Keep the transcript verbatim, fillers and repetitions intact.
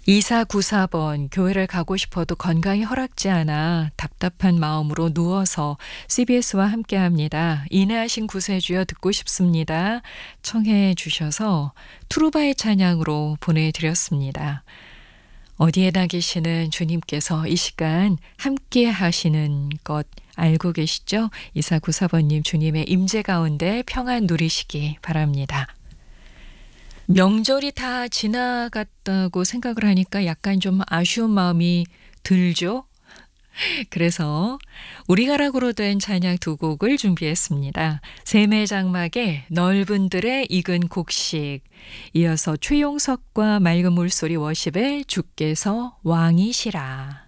이사구사 번 교회를 가고 싶어도 건강이 허락지 않아 답답한 마음으로 누워서 씨비에스와 함께합니다. 인내하신 구세주여 듣고 싶습니다. 청해 주셔서 투루바의 찬양으로 보내드렸습니다. 어디에나 계시는 주님께서 이 시간 함께 하시는 것 알고 계시죠? 이사구사 번님 주님의 임재 가운데 평안 누리시기 바랍니다. 명절이 다 지나갔다고 생각을 하니까 약간 좀 아쉬운 마음이 들죠? 그래서 우리가락으로 된 찬양 두 곡을 준비했습니다. 샘의 장막에 넓은 들의 익은 곡식, 이어서 최용석과 맑은 물소리 워십의 주께서 왕이시라.